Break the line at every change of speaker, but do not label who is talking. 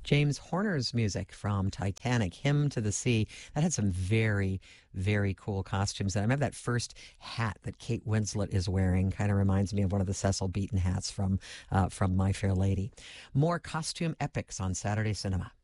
James Horner's music from Titanic, Hymn to the Sea. That had some very, very cool costumes. And I remember that first hat that Kate Winslet is wearing kind of reminds me of one of the Cecil Beaton hats from My Fair Lady. More costume epics on Saturday Cinema.